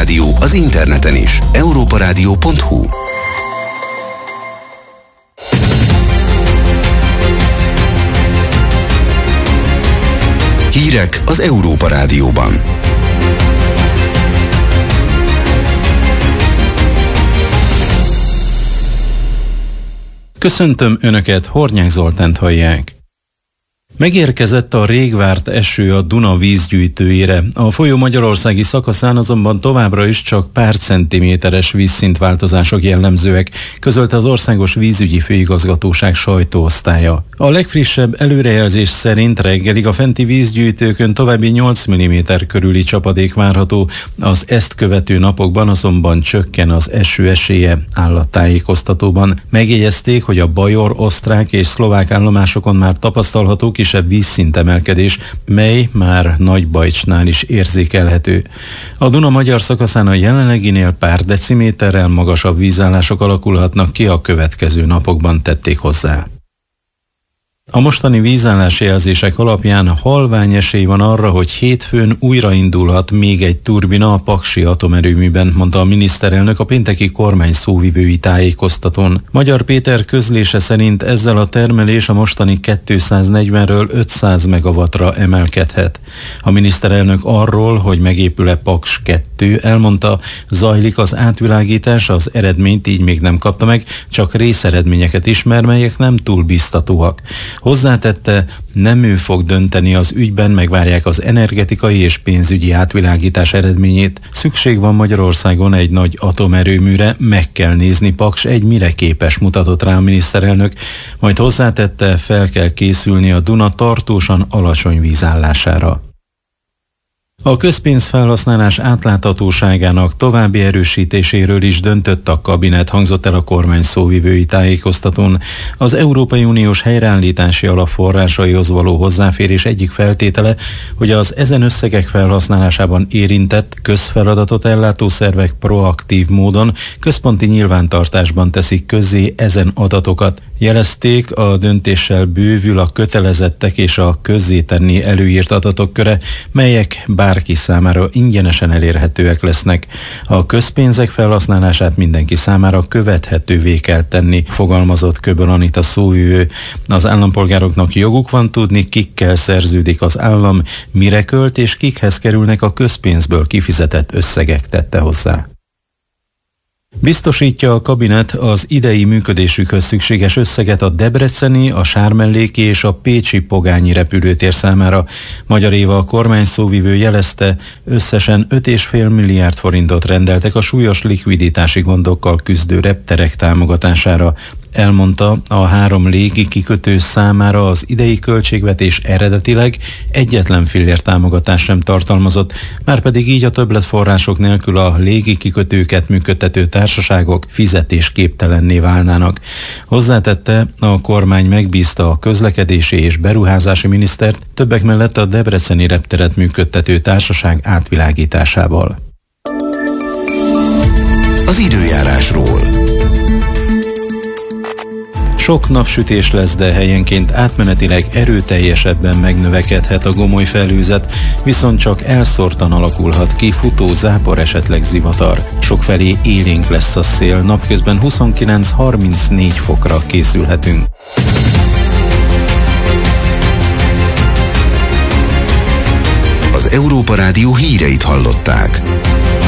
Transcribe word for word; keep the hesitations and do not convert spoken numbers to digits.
Rádió az interneten is. európa rádió pont hu. Hírek az Európa Rádióban. Köszöntöm Önöket, Hornyák Zoltánt hallják. Megérkezett a rég várt eső a Duna vízgyűjtőjére. A folyó magyarországi szakaszán azonban továbbra is csak pár centiméteres vízszintváltozások jellemzőek, közölte az Országos Vízügyi Főigazgatóság sajtóosztálya. A legfrissebb előrejelzés szerint reggelig a fenti vízgyűjtőkön további nyolc milliméter körüli csapadék várható, az ezt követő napokban azonban csökken az eső esélye, áll a tájékoztatóban. Megjegyezték, hogy a bajor, osztrák és szlovák állomásokon már tapasztalható kisebb vízszintemelkedés, mely már Nagybajcsnál is érzékelhető. A Duna magyar szakaszán a jelenleginél pár deciméterrel magasabb vízállások alakulhatnak ki a következő napokban, tették hozzá. A mostani vízállási jelzések alapján halvány esély van arra, hogy hétfőn újraindulhat még egy turbina a Paksi atomerőműben, mondta a miniszterelnök a pénteki kormány szóvivői tájékoztatón. Magyar Péter közlése szerint ezzel a termelés a mostani kétszáznegyvenről ötszáz megawattra emelkedhet. A miniszterelnök arról, hogy megépül-e Paks kettő, elmondta, zajlik az átvilágítás, az eredményt így még nem kapta meg, csak részeredményeket ismer, melyek nem túl biztatóak. Hozzátette, nem ő fog dönteni az ügyben, megvárják az energetikai és pénzügyi átvilágítás eredményét. Szükség van Magyarországon egy nagy atomerőműre, meg kell nézni Paks egy mire képes, mutatott rá a miniszterelnök, majd hozzátette, fel kell készülni a Duna tartósan alacsony vízállására. A közpénzfelhasználás átláthatóságának további erősítéséről is döntött a kabinet, hangzott el a kormány szóvivői tájékoztatón. Az Európai Uniós helyreállítási alap forrásaihoz való hozzáférés egyik feltétele, hogy az ezen összegek felhasználásában érintett közfeladatot ellátó szervek proaktív módon központi nyilvántartásban teszik közzé ezen adatokat. Jelezték, a döntéssel bővül a kötelezettek és a közzétenni előírt adatok köre, melyek bárki számára ingyenesen elérhetőek lesznek. A közpénzek felhasználását mindenki számára követhetővé kell tenni, fogalmazott Köböl Anita szóvivő. Az állampolgároknak joguk van tudni, kikkel szerződik az állam, mire költ és kikhez kerülnek a közpénzből kifizetett összegek, tette hozzá. Biztosítja a kabinet az idei működésükhöz szükséges összeget a debreceni, a sármelléki és a pécsi pogányi repülőtér számára. Magyar Éva, a kormány szóvivő jelezte, összesen öt egész öt milliárd forintot rendeltek a súlyos likviditási gondokkal küzdő repterek támogatására. Elmondta, a három légi kikötő számára az idei költségvetés eredetileg egyetlen fillér támogatás sem tartalmazott, márpedig így a többletforrások nélkül a légi kikötőket működtető társaságok fizetésképtelenné válnának. Hozzátette, a kormány megbízta a közlekedési és beruházási minisztert többek mellett a debreceni repteret működtető társaság átvilágításával. Az időjárásról. Sok napsütés lesz, de helyenként átmenetileg erőteljesebben megnövekedhet a gomoly felhőzet, viszont csak elszórtan alakulhat ki futó zápor, esetleg zivatar. Sokfelé élénk lesz a szél, napközben huszonkilenc-harmincnégy fokra készülhetünk. Az Európa Rádió híreit hallották.